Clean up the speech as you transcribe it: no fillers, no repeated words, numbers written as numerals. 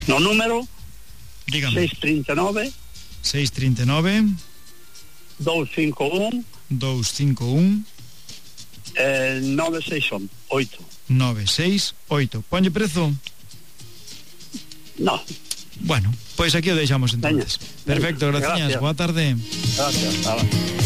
No número, dígame. 639 251 968. Ponlle prezo? No. Bueno, pois aquí o deixamos entonces. Perfecto, gracias. Boa tarde. Gracias.